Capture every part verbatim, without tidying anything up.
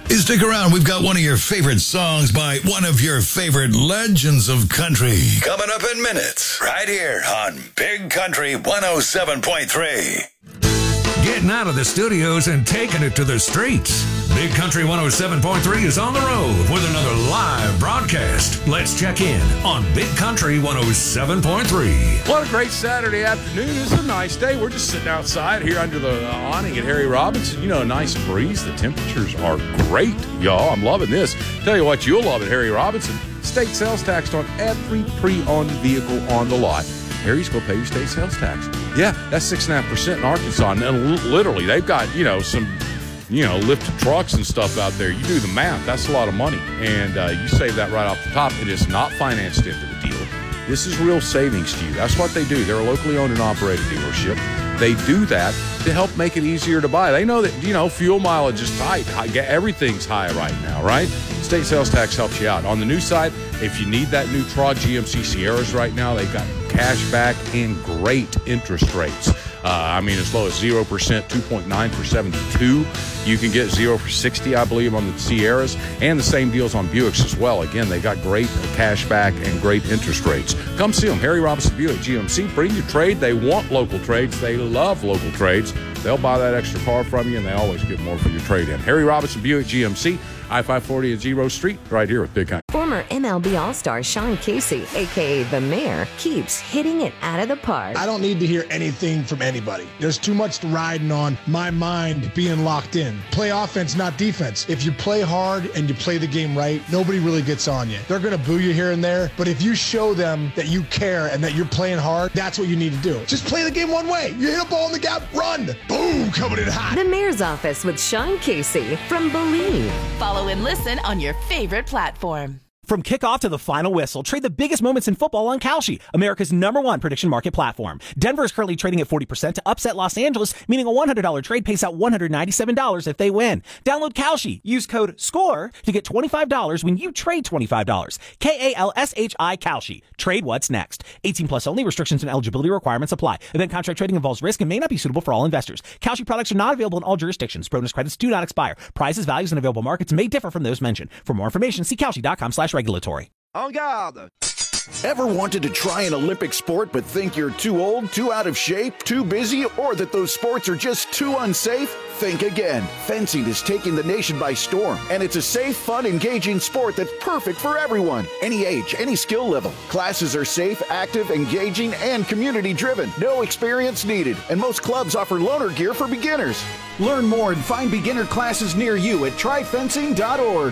Hey, stick around. We've got one of your favorite songs by one of your favorite legends of country coming up in minutes right here on Big Country one oh seven point three. Getting out of the studios and taking it to the streets. Big Country one oh seven point three is on the road with another live broadcast. Let's check in on Big Country one oh seven point three. What a great Saturday afternoon. It's a nice day. We're just sitting outside here under the awning at Harry Robinson. You know, a nice breeze. The temperatures are great, y'all. I'm loving this. Tell you what you'll love at Harry Robinson. State sales tax on every pre-owned vehicle on the lot. Harry's going to pay your state sales tax. Yeah, that's six point five percent in Arkansas. And literally, they've got, you know, some, you know, lifted trucks and stuff out there. You do the math. That's a lot of money. And uh, you save that right off the top. It is not financed into the deal. This is real savings to you. That's what they do. They're a locally owned and operated dealership. They do that to help make it easier to buy. They know that, you know, fuel mileage is tight. Everything's high right now, right? State sales tax helps you out. On the new side, if you need that new truck, G M C Sierras right now, they've got cash back and great interest rates. Uh, I mean, as low as zero percent, two point nine for seventy-two. You can get zero for sixty, I believe, on the Sierras, and the same deals on Buicks as well. Again, they got great cash back and great interest rates. Come see them, Harry Robinson Buick G M C. Bring your trade. They want local trades. They love local trades. They'll buy that extra car from you, and they always get more for your trade in. Harry Robinson Buick G M C, I five forty at Zero Street, right here with Big Country. Former M L B All-Star Sean Casey, a k a. The Mayor, keeps hitting it out of the park. I don't need to hear anything from anybody. There's too much riding on my mind being locked in. Play offense, not defense. If you play hard and you play the game right, nobody really gets on you. They're going to boo you here and there, but if you show them that you care and that you're playing hard, that's what you need to do. Just play the game one way. You hit a ball in the gap, run. Boom, coming in hot. The Mayor's Office with Sean Casey from Believe. Follow and listen on your favorite platform. From kickoff to the final whistle, trade the biggest moments in football on Kalshi, America's number one prediction market platform. Denver is currently trading at forty percent to upset Los Angeles, meaning a one hundred dollars trade pays out one hundred ninety-seven dollars if they win. Download Kalshi. Use code SCORE to get twenty-five dollars when you trade twenty-five dollars. K A L S H I Kalshi. Trade what's next. eighteen plus only. Restrictions and eligibility requirements apply. Event contract trading involves risk and may not be suitable for all investors. Kalshi products are not available in all jurisdictions. Bonus credits do not expire. Prices, values, and available markets may differ from those mentioned. For more information, see Kalshi.com slash regulatory. En garde! Ever wanted to try an Olympic sport but think you're too old, too out of shape, too busy, or that those sports are just too unsafe? Think again. Fencing is taking the nation by storm, and it's a safe, fun, engaging sport that's perfect for everyone. Any age, any skill level. Classes are safe, active, engaging, and community-driven. No experience needed, and most clubs offer loaner gear for beginners. Learn more and find beginner classes near you at try fencing dot org.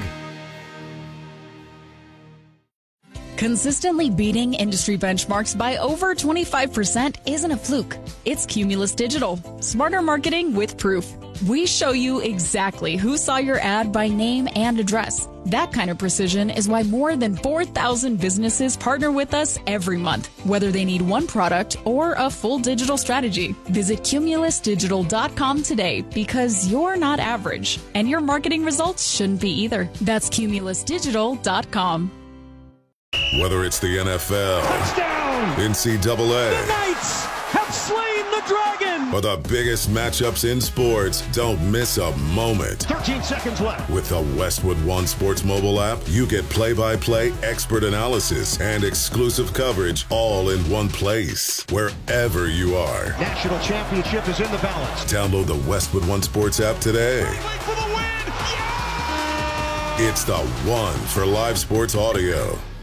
Consistently beating industry benchmarks by over twenty-five percent isn't a fluke. It's Cumulus Digital. Smarter marketing with proof. We show you exactly who saw your ad by name and address. That kind of precision is why more than four thousand businesses partner with us every month, whether they need one product or a full digital strategy. Visit cumulus digital dot com today because you're not average, and your marketing results shouldn't be either. That's cumulus digital dot com. Whether it's the N F L, touchdown, N C double A, the Knights have slain the dragon, or the biggest matchups in sports, don't miss a moment. thirteen seconds left. With the Westwood One Sports mobile app, you get play-by-play, expert analysis, and exclusive coverage all in one place, wherever you are. National championship is in the balance. Download the Westwood One Sports app today. For the win. Yeah! It's the one for live sports audio.